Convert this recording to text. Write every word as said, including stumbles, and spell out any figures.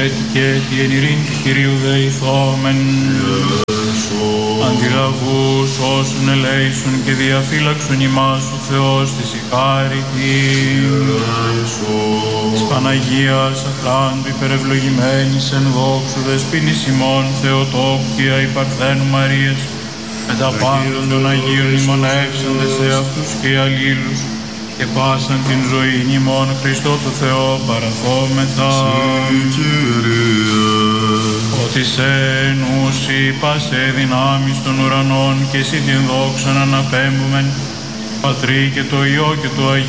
και τη εν ειρήνη του Κυρίου δεηθόμεν. Αντιλαβούς όσων ελέησον και διαφύλαξον ημάς ο Θεός της η χάρητη. Της Παναγίας Αχράντου υπερευλογημένης εν δόξου δεσποίνης ημών Θεοτόκου και αϊπαρθένου Μαρίας, με τα πάντων των Αγίων ημωνεύσαντες σε αυτούς και αλλήλους, και πάσαν την ζωή ημών Χριστό το Θεό παραθόμεθα. Ότι σε νουσι πάσε δυνάμεις των ουρανών και εσύ την δόξαν αναπέμπουμεν, Πατρί και το Υιό και το Αγίο